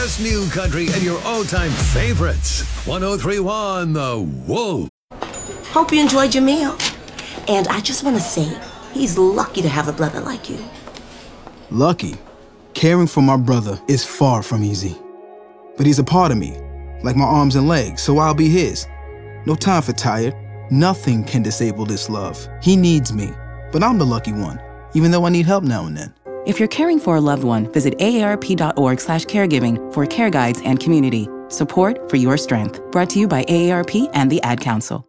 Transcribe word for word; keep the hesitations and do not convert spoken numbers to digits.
Just new country and your all-time favorites. one oh three point one The Wolf. Hope you enjoyed your meal. And I just want to say, he's lucky to have a brother like you. Lucky? Caring for my brother is far from easy. But he's a part of me, like my arms and legs, so I'll be his. No time for tired. Nothing can disable this love. He needs me, but I'm the lucky one, even though I need help now and then. If you're caring for a loved one, visit aarp.org slash caregiving for care guides and community. Support for your strength. Brought to you by A A R P and the Ad Council.